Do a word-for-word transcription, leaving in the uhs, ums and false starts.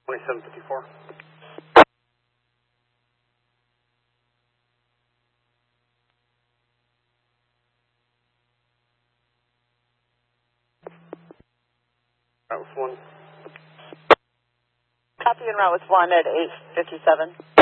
twenty-seven fifty-four. That was one. Copy en route with one at eight fifty-seven.